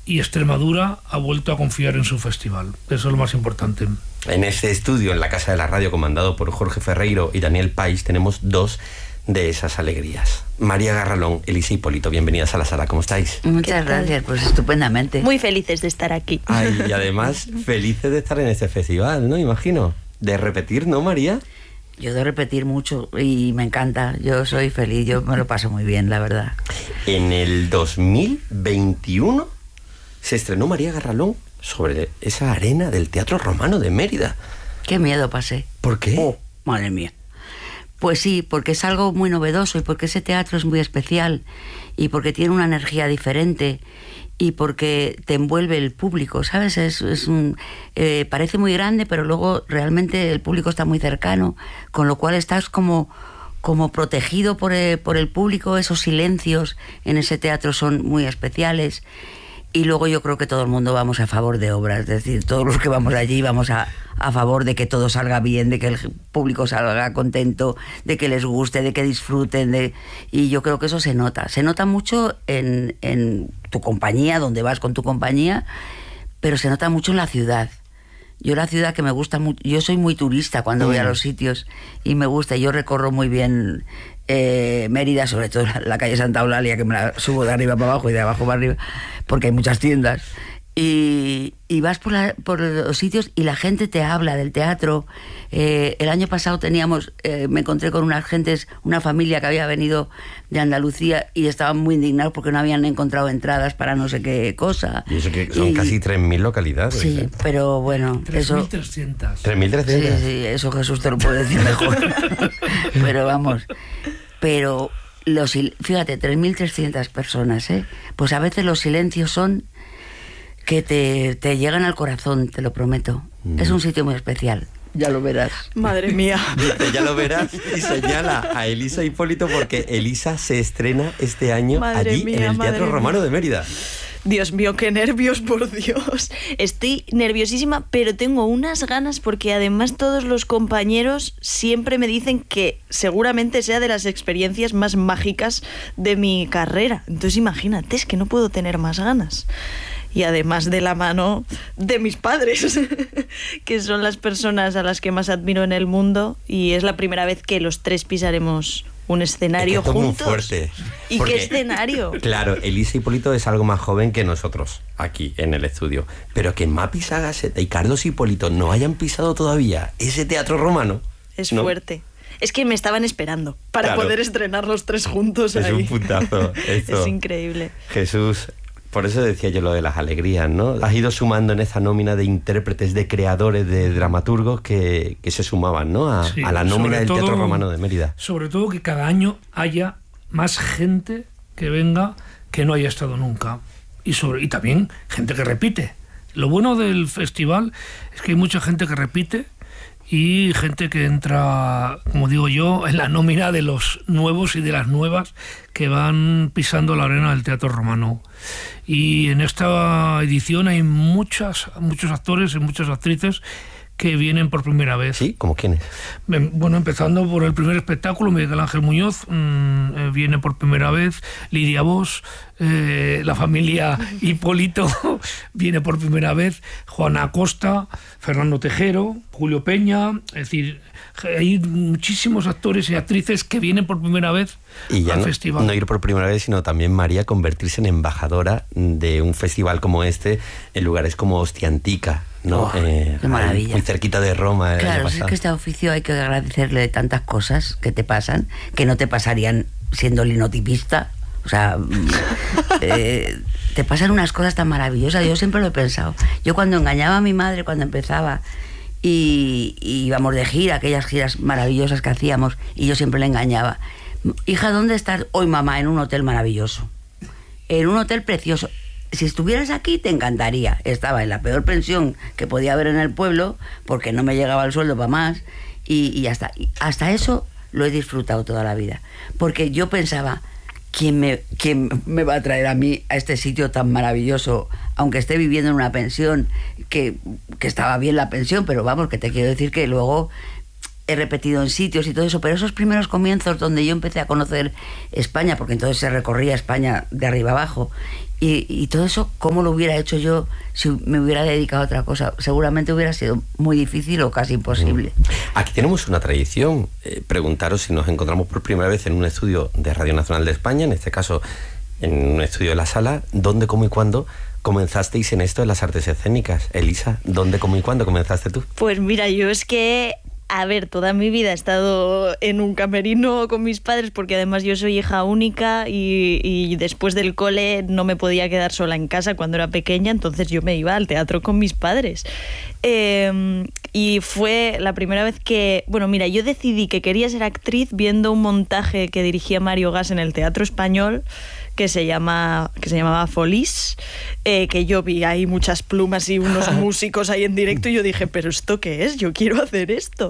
y Extremadura ha vuelto a confiar en su festival. Eso es lo más importante. En este estudio, en la Casa de la Radio, comandado por Jorge Ferreiro y Daniel Pais, tenemos dos de esas alegrías. María Garralón, Elisa Hipólito, bienvenidas a la sala, ¿cómo estáis? Muchas gracias, pues estupendamente. Muy felices de estar aquí. Ay, y además felices de estar en este festival, ¿no? Imagino. De repetir, ¿no, María? Yo de repetir mucho y me encanta. Yo soy feliz, yo me lo paso muy bien, la verdad. En el 2021 se estrenó María Garralón sobre esa arena del Teatro Romano de Mérida. Qué miedo pasé. ¿Por qué? Oh, madre mía. Pues sí, porque es algo muy novedoso y porque ese teatro es muy especial y porque tiene una energía diferente y porque te envuelve el público, ¿sabes? Parece muy grande, pero luego realmente el público está muy cercano, con lo cual estás como protegido por el público. Esos silencios en ese teatro son muy especiales. Y luego yo creo que todo el mundo vamos a favor de obras, es decir, todos los que vamos allí vamos a favor de que todo salga bien, de que el público salga contento, de que les guste, de que disfruten, y yo creo que eso se nota mucho en tu compañía, donde vas con tu compañía, pero se nota mucho en la ciudad. Yo la ciudad que me gusta mucho, yo soy muy turista cuando voy a los sitios y me gusta, yo recorro muy bien Mérida, sobre todo la calle Santa Eulalia, que me la subo de arriba para abajo y de abajo para arriba, porque hay muchas tiendas. Y vas por los sitios y la gente te habla del teatro. El año pasado me encontré con una familia que había venido de Andalucía y estaban muy indignados porque no habían encontrado entradas para no sé qué cosa. Y eso que son casi 3.000 localidades. Sí, pero bueno, 3.300. 3.300. Sí, eso Jesús te lo puede decir mejor. Pero vamos, fíjate, 3.300 personas, pues a veces los silencios son que te llegan al corazón, te lo prometo. Es un sitio muy especial, ya lo verás. Madre mía. Ya lo verás, y señala a Elisa Hipólito porque Elisa se estrena este año en el Teatro Romano de Mérida. Dios mío, qué nervios, por Dios. Estoy nerviosísima, pero tengo unas ganas porque además todos los compañeros siempre me dicen que seguramente sea de las experiencias más mágicas de mi carrera. Entonces imagínate, es que no puedo tener más ganas. Y además de la mano de mis padres, que son las personas a las que más admiro en el mundo, y es la primera vez que los tres pisaremos un escenario juntos. Muy fuerte. ¿Y qué escenario? Claro, Elisa Hipólito es algo más joven que nosotros aquí en el estudio, pero que Mapi Sagaceta y Carlos Hipólito no hayan pisado todavía ese Teatro Romano. Es fuerte. Es que me estaban esperando para poder estrenar los tres juntos ahí. Es un puntazo esto. Es increíble. Jesús, por eso decía yo lo de las alegrías, ¿no? Has ido sumando en esta nómina de intérpretes, de creadores, de dramaturgos que se sumaban, ¿no? A la nómina del Teatro Romano de Mérida. Sobre todo que cada año haya más gente que venga que no haya estado nunca. Y también gente que repite. Lo bueno del festival es que hay mucha gente que repite y gente que entra, como digo yo, en la nómina de los nuevos y de las nuevas que van pisando la arena del Teatro Romano. Y en esta edición hay muchos actores y muchas actrices que vienen por primera vez. ¿Sí? ¿Cómo quiénes? Bueno, empezando por el primer espectáculo, Miguel Ángel Muñoz viene por primera vez, Lidia Vos, la familia Hipólito viene por primera vez, Juana Acosta, Fernando Tejero, Julio Peña, es decir, hay muchísimos actores y actrices que vienen por primera vez al festival. No ir por primera vez, sino también María convertirse en embajadora de un festival como este en lugares como Ostiantica, ¿no? Qué maravilla. Muy cerquita de Roma. Claro, es que este oficio hay que agradecerle tantas cosas que te pasan, que no te pasarían siendo linotipista. O sea, te pasan unas cosas tan maravillosas. Yo siempre lo he pensado. Yo cuando engañaba a mi madre, cuando empezaba, y íbamos de gira, aquellas giras maravillosas que hacíamos, y yo siempre le engañaba. Hija, ¿dónde estás? Hoy, mamá, en un hotel maravilloso. En un hotel precioso. Si estuvieras aquí te encantaría. Estaba en la peor pensión que podía haber en el pueblo porque no me llegaba el sueldo para más y hasta eso lo he disfrutado toda la vida, porque yo pensaba, ¿quién me va a traer a mí a este sitio tan maravilloso, aunque esté viviendo en una pensión que estaba bien la pensión, pero vamos, que te quiero decir que luego he repetido en sitios y todo eso, pero esos primeros comienzos donde yo empecé a conocer España, porque entonces se recorría España de arriba abajo, y todo eso, ¿cómo lo hubiera hecho yo si me hubiera dedicado a otra cosa? Seguramente hubiera sido muy difícil o casi imposible. Aquí tenemos una tradición, preguntaros si nos encontramos por primera vez en un estudio de Radio Nacional de España, en este caso en un estudio de La Sala, ¿dónde, cómo y cuándo comenzasteis en esto de las artes escénicas? Elisa, ¿dónde, cómo y cuándo comenzaste tú? Pues mira, yo es que... A ver, toda mi vida he estado en un camerino con mis padres porque además yo soy hija única y después del cole no me podía quedar sola en casa cuando era pequeña, entonces yo me iba al teatro con mis padres. Y fue la primera vez que... Bueno, mira, yo decidí que quería ser actriz viendo un montaje que dirigía Mario Gas en el Teatro Español que se llamaba Folís, que yo vi ahí muchas plumas y unos músicos ahí en directo y yo dije, ¿pero esto qué es? Yo quiero hacer esto.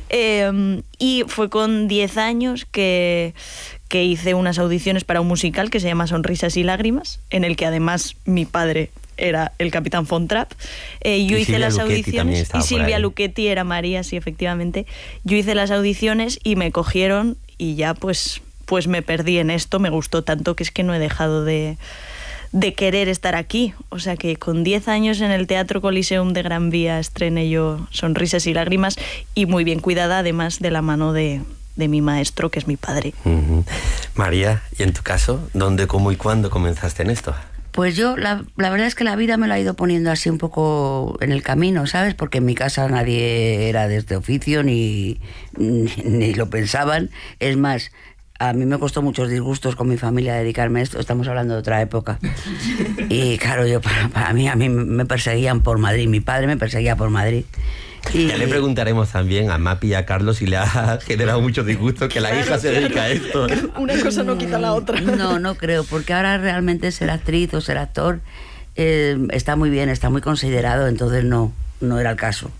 Y fue con 10 años que hice unas audiciones para un musical que se llama Sonrisas y Lágrimas, en el que además mi padre era el Capitán Von Trapp. Yo hice las audiciones y Silvia Lucchetti era María, sí, efectivamente. Yo hice las audiciones y me cogieron y ya pues me perdí en esto, me gustó tanto que es que no he dejado de querer estar aquí. O sea que con 10 años en el Teatro Coliseum de Gran Vía estrené yo Sonrisas y Lágrimas y muy bien cuidada, además de la mano de mi maestro, que es mi padre. María, ¿y en tu caso, dónde, cómo y cuándo comenzaste en esto? Pues yo, la verdad es que la vida me la ha ido poniendo así un poco en el camino, ¿sabes? Porque en mi casa nadie era de este oficio, ni lo pensaban. Es más, a mí me costó muchos disgustos con mi familia dedicarme a esto. Estamos hablando de otra época. Y claro, yo a mí me perseguían por Madrid. Mi padre me perseguía por Madrid. Y ya le preguntaremos también a Mapi y a Carlos si le ha generado mucho disgusto que la hija se dedica a esto. Una cosa no quita la otra. No creo, porque ahora realmente ser actriz o ser actor está muy bien, está muy considerado, entonces no era el caso.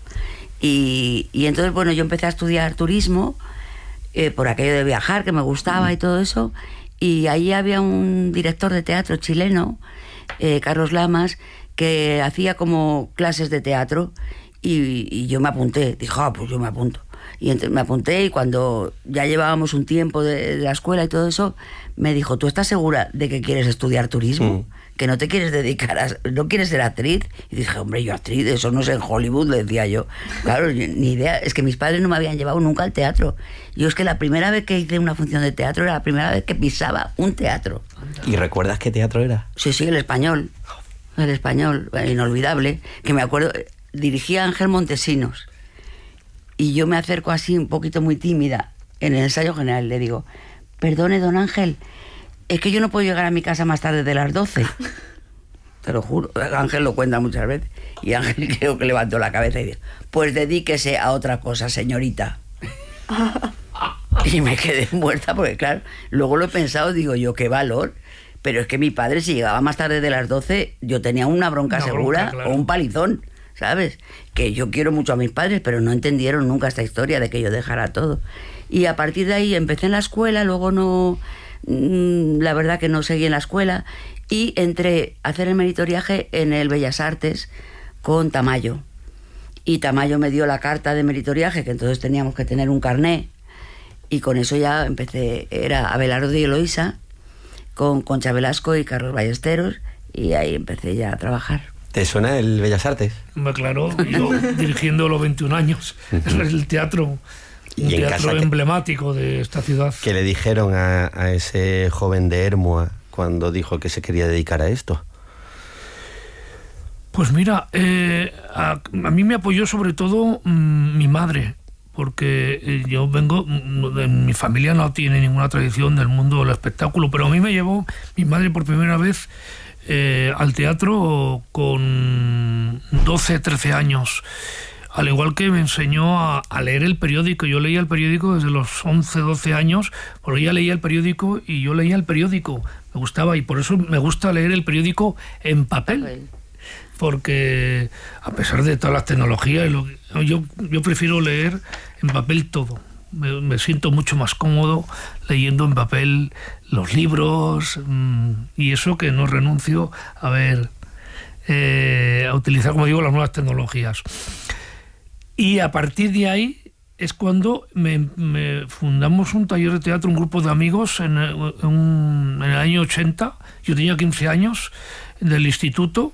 Y entonces, bueno, yo empecé a estudiar turismo por aquello de viajar, que me gustaba y todo eso, y ahí había un director de teatro chileno, Carlos Lamas, que hacía como clases de teatro, y yo me apunté, dije, pues yo me apunto. Y entonces me apunté, y cuando ya llevábamos un tiempo de la escuela y todo eso, me dijo, ¿tú estás segura de que quieres estudiar turismo? Que no te quieres dedicar no quieres ser actriz. Y dije, hombre, yo actriz, eso no es en Hollywood, le decía yo. Claro, ni idea, es que mis padres no me habían llevado nunca al teatro. Yo es que la primera vez que hice una función de teatro era la primera vez que pisaba un teatro. ¿Y recuerdas qué teatro era? Sí, el Español, inolvidable, que me acuerdo, dirigía Ángel Montesinos. Y yo me acerco así un poquito muy tímida en el ensayo general, le digo, perdone, don Ángel, es que yo no puedo llegar a mi casa más tarde de las 12. Te lo juro, Ángel lo cuenta muchas veces. Y Ángel creo que levantó la cabeza y dijo, pues dedíquese a otra cosa, señorita. Y me quedé muerta porque, claro, luego lo he pensado, digo yo, qué valor. Pero es que mi padre, si llegaba más tarde de las 12, yo tenía una bronca segura, claro, o un palizón, ¿sabes? Que yo quiero mucho a mis padres, pero no entendieron nunca esta historia de que yo dejara todo. Y a partir de ahí empecé en la escuela, luego no... La verdad que no seguí en la escuela, y entré a hacer el meritoriaje en el Bellas Artes con Tamayo. Y Tamayo me dio la carta de meritoriaje, que entonces teníamos que tener un carné, y con eso ya empecé, era Abelardo y Eloísa, con Concha Velasco y Carlos Ballesteros, y ahí empecé ya a trabajar. ¿Te suena el Bellas Artes? Claro, yo dirigiendo los 21 años, es el teatro... Un teatro emblemático de esta ciudad. ¿Qué le dijeron a ese joven de Hermua cuando dijo que se quería dedicar a esto? Pues mira, a mí me apoyó sobre todo mi madre, porque yo vengo, mi familia no tiene ninguna tradición del mundo del espectáculo, pero a mí me llevó mi madre por primera vez al teatro con 12, 13 años. Al igual que me enseñó a leer el periódico. Yo leía el periódico desde los 11, 12 años, porque ella leía el periódico y yo leía el periódico. Me gustaba, y por eso me gusta leer el periódico en papel. Porque a pesar de todas las tecnologías, yo prefiero leer en papel todo. Me siento mucho más cómodo leyendo en papel los libros, y eso que no renuncio a utilizar, como digo, las nuevas tecnologías. Y a partir de ahí es cuando me fundamos un taller de teatro, un grupo de amigos en el año 80. Yo tenía 15 años, del instituto,